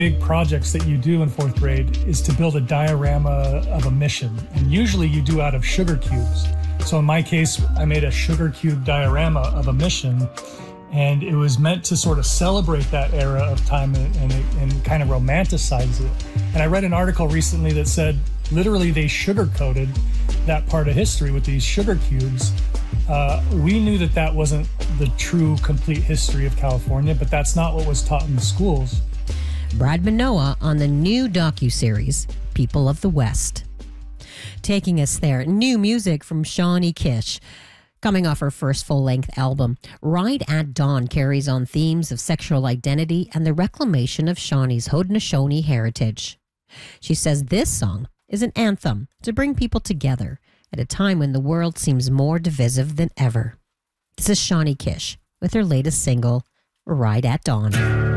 big projects that you do in fourth grade is to build a diorama of a mission. And usually you do out of sugar cubes. So in my case, I made a sugar cube diorama of a mission, and it was meant to sort of celebrate that era of time and kind of romanticize it. And I read an article recently that said literally they sugar-coated that part of history with these sugar cubes. We knew that that wasn't the true, complete history of California, but that's not what was taught in the schools. Brad Manoa on the new docuseries, People of the West. Taking us there, new music from Shawnee Kish. Coming off her first full-length album, Ride at Dawn carries on themes of sexual identity and the reclamation of Shawnee's Haudenosaunee heritage. She says this song is an anthem to bring people together at a time when the world seems more divisive than ever. This is Shawnee Kish with her latest single, Ride at Dawn.